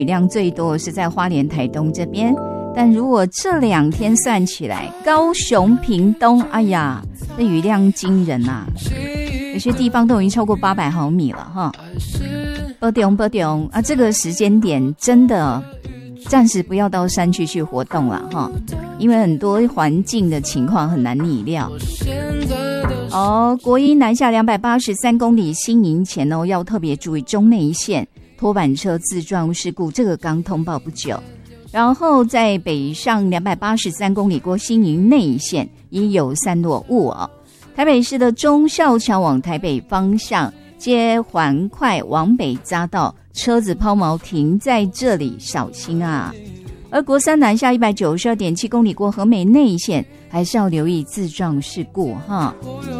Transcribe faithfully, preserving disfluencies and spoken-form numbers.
雨量最多是在花莲台东这边，但如果这两天算起来，高雄屏东，哎呀，这雨量惊人啊，有些地方都已经超过八百毫米了哈。不懂不懂啊，这个时间点真的暂时不要到山区去活动了哈，因为很多环境的情况很难拟料。哦，国一南下两百八十三公里新营前哦，要特别注意中内线拖板车自撞事故，这个刚通报不久。然后在北上两百八十三公里过新营内线也有散落雾哦。台北市的忠孝桥往台北方向接环快往北匝道，车子抛锚停在这里，小心啊！而国三南下一百九十二点七公里过和美内线，还是要留意自撞事故哈。